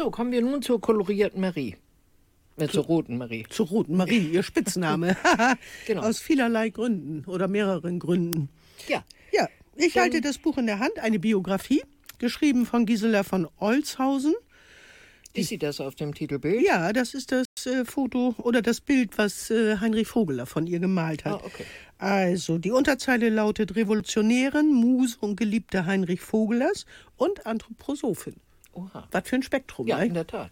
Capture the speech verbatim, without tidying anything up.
So, kommen wir nun zur kolorierten Marie. Äh, zur roten Marie. Zur roten Marie, ihr Spitzname. Genau. Aus vielerlei Gründen oder mehreren Gründen. Ja. Ja, ich Dann- halte das Buch in der Hand, eine Biografie, geschrieben von Gisela von Olshausen. Ist sie das auf dem Titelbild? Ja, das ist das äh, Foto oder das Bild, was äh, Heinrich Vogeler von ihr gemalt hat. Ah, okay. Also, die Unterzeile lautet Revolutionärin, Muse und Geliebte Heinrich Vogelers und Anthroposophin. Oha. Was für ein Spektrum, Ja, ne? in der Tat.